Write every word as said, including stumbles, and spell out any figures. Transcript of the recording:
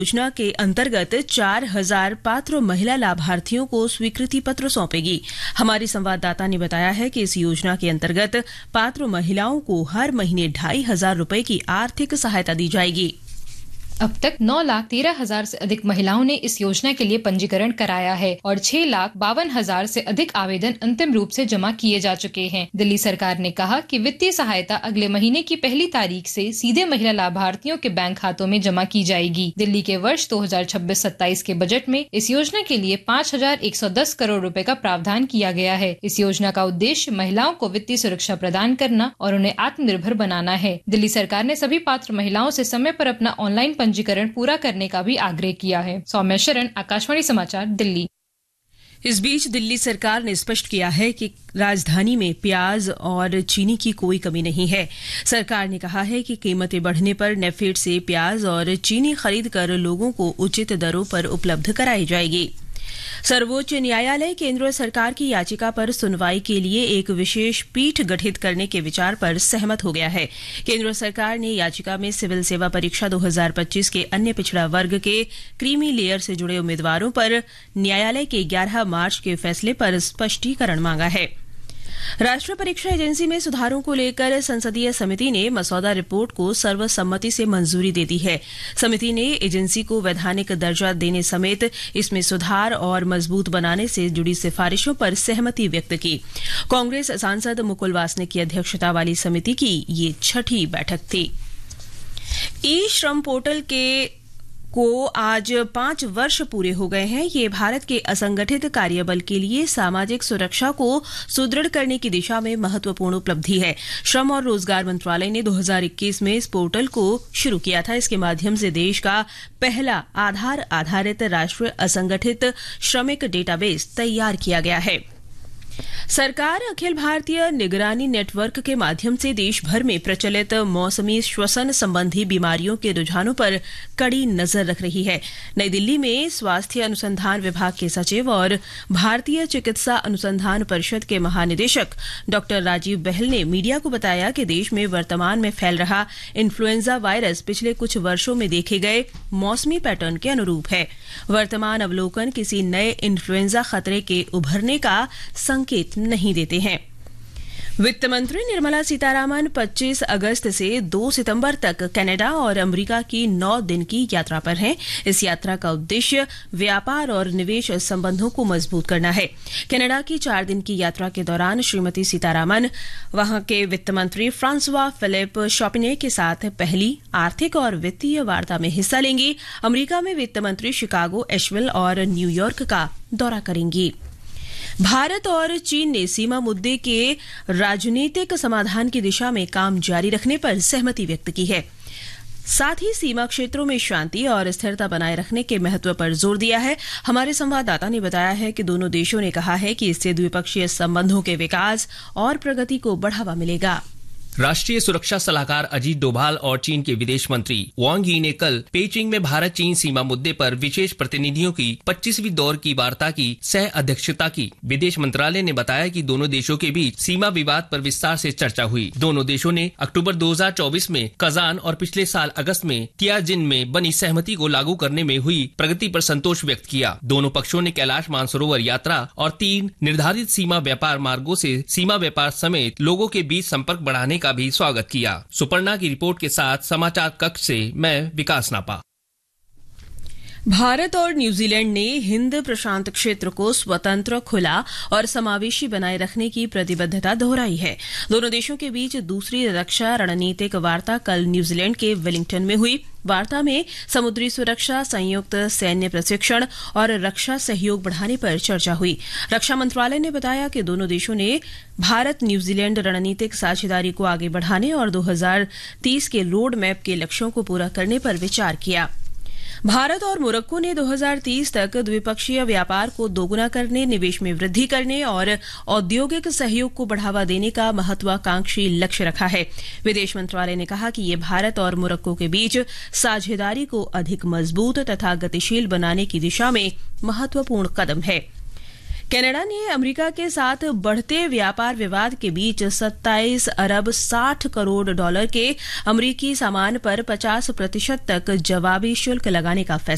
योजना के अंतर्गत चार हजार पात्र महिला लाभार्थियों को स्वीकृति पत्र सौंपेगी। हमारी संवाददाता ने बताया है कि इस योजना के अंतर्गत पात्र महिलाओं को हर महीने ढाई हजार रुपए की आर्थिक सहायता दी जाएगी। अब तक नौ लाख तेरह हजार से अधिक महिलाओं ने इस योजना के लिए पंजीकरण कराया है और छह लाख बावन हजार से अधिक आवेदन अंतिम रूप से जमा किए जा चुके हैं। दिल्ली सरकार ने कहा कि वित्तीय सहायता अगले महीने की पहली तारीख से सीधे महिला लाभार्थियों के बैंक खातों में जमा की जाएगी। दिल्ली के वर्ष दो हजार छब्बीस सत्ताईस के बजट में इस योजना के लिए पाँच हजार एक सौ दस करोड़ रुपए का प्रावधान किया गया है। इस योजना का उद्देश्य महिलाओं को वित्तीय सुरक्षा प्रदान करना और उन्हें आत्मनिर्भर बनाना है। दिल्ली सरकार ने सभी पात्र महिलाओं से समय पर अपना ऑनलाइन पंजीकरण पूरा करने का भी आग्रह किया है। सौम्या शरण, आकाशवाणी समाचार, दिल्ली। इस बीच दिल्ली सरकार ने स्पष्ट किया है कि राजधानी में प्याज और चीनी की कोई कमी नहीं है। सरकार ने कहा है कि कीमतें बढ़ने पर नेफेड से प्याज और चीनी खरीद कर लोगों को उचित दरों पर उपलब्ध कराई जाएगी। सर्वोच्च न्यायालय केंद्र सरकार की याचिका पर सुनवाई के लिए एक विशेष पीठ गठित करने के विचार पर सहमत हो गया है। केंद्र सरकार ने याचिका में सिविल सेवा परीक्षा दो हजार पच्चीस के अन्य पिछड़ा वर्ग के क्रीमी लेयर से जुड़े उम्मीदवारों पर न्यायालय के ग्यारह मार्च के फैसले पर स्पष्टीकरण मांगा है। राष्ट्रीय परीक्षा एजेंसी में सुधारों को लेकर संसदीय समिति ने मसौदा रिपोर्ट को सर्वसम्मति से मंजूरी दे दी है। समिति ने एजेंसी को वैधानिक दर्जा देने समेत इसमें सुधार और मजबूत बनाने से जुड़ी सिफारिशों पर सहमति व्यक्त की। कांग्रेस सांसद मुकुल वासनिक की अध्यक्षता वाली समिति की ये छठी बैठक थी। ई श्रम पोर्टल के को आज पांच वर्ष पूरे हो गए हैं। ये भारत के असंगठित कार्यबल के लिए सामाजिक सुरक्षा को सुदृढ़ करने की दिशा में महत्वपूर्ण उपलब्धि है। श्रम और रोजगार मंत्रालय ने दो हजार इक्कीस में इस पोर्टल को शुरू किया था। इसके माध्यम से देश का पहला आधार आधारित राष्ट्रीय असंगठित श्रमिक डेटाबेस तैयार किया गया है। सरकार अखिल भारतीय निगरानी नेटवर्क के माध्यम से देश भर में प्रचलित मौसमी श्वसन संबंधी बीमारियों के रुझानों पर कड़ी नजर रख रही है। नई दिल्ली में स्वास्थ्य अनुसंधान विभाग के सचिव और भारतीय चिकित्सा अनुसंधान परिषद के महानिदेशक डॉ राजीव बहल ने मीडिया को बताया कि देश में वर्तमान में फैल रहा इन्फ्लुएंजा वायरस पिछले कुछ वर्षों में देखे गए मौसमी पैटर्न के अनुरूप है। वर्तमान अवलोकन किसी नए इन्फ्लुएंजा खतरे के उभरने का संकेत नहीं देते हैं। वित्त मंत्री निर्मला सीतारामन पच्चीस अगस्त से दो सितंबर तक कनाडा और अमेरिका की नौ दिन की यात्रा पर हैं। इस यात्रा का उद्देश्य व्यापार और निवेश संबंधों को मजबूत करना है। कनाडा की चार दिन की यात्रा के दौरान श्रीमती सीतारामन वहां के वित्त मंत्री फ्रांसवा फिलिप शॉपिने के साथ पहली आर्थिक और वित्तीय वार्ता में हिस्सा लेंगी। अमेरिका में वित्त मंत्री शिकागो, एशविल और न्यूयॉर्क का दौरा करेंगी। भारत और चीन ने सीमा मुद्दे के राजनीतिक समाधान की दिशा में काम जारी रखने पर सहमति व्यक्त की है। साथ ही सीमा क्षेत्रों में शांति और स्थिरता बनाए रखने के महत्व पर जोर दिया है। हमारे संवाददाता ने बताया है कि दोनों देशों ने कहा है कि इससे द्विपक्षीय संबंधों के विकास और प्रगति को बढ़ावा मिलेगा। राष्ट्रीय सुरक्षा सलाहकार अजीत डोभाल और चीन के विदेश मंत्री वांग यी ने कल पेइचिंग में भारत चीन सीमा मुद्दे पर विशेष प्रतिनिधियों की पच्चीसवीं दौर की वार्ता की सह अध्यक्षता की। विदेश मंत्रालय ने बताया कि दोनों देशों के बीच सीमा विवाद पर विस्तार से चर्चा हुई। दोनों देशों ने अक्टूबर दो हजार चौबीस में कजान और पिछले साल अगस्त में तियाजिन में बनी सहमति को लागू करने में हुई प्रगति पर संतोष व्यक्त किया। दोनों पक्षों ने कैलाश मानसरोवर यात्रा और तीन निर्धारित सीमा व्यापार मार्गों से सीमा व्यापार समेत लोगों के बीच संपर्क बढ़ाने का भी स्वागत किया। सुपर्णा की रिपोर्ट के साथ समाचार कक्ष से मैं विकास नापा। भारत और न्यूजीलैंड ने हिंद प्रशांत क्षेत्र को स्वतंत्र, खुला और समावेशी बनाए रखने की प्रतिबद्धता दोहराई है। दोनों देशों के बीच दूसरी रक्षा रणनीतिक वार्ता कल न्यूजीलैंड के वेलिंगटन में हुई। वार्ता में समुद्री सुरक्षा, संयुक्त सैन्य प्रशिक्षण और रक्षा सहयोग बढ़ाने पर चर्चा हुई। रक्षा मंत्रालय ने बताया कि दोनों देशों ने भारत न्यूजीलैंड रणनीतिक साझेदारी को आगे बढ़ाने और दो हजार तीस के रोड मैप के लक्ष्यों को पूरा करने पर विचार किया। भारत और मोरक्को ने दो हजार तीस तक द्विपक्षीय व्यापार को दोगुना करने, निवेश में वृद्धि करने और औद्योगिक सहयोग को बढ़ावा देने का महत्वाकांक्षी लक्ष्य रखा है। विदेश मंत्रालय ने कहा कि ये भारत और मोरक्को के बीच साझेदारी को अधिक मजबूत तथा गतिशील बनाने की दिशा में महत्वपूर्ण कदम है। कनाडा ने अमेरिका के साथ बढ़ते व्यापार विवाद के बीच सत्ताईस अरब साठ करोड़ डॉलर के अमेरिकी सामान पर पचास प्रतिशत तक जवाबी शुल्क लगाने का फैसला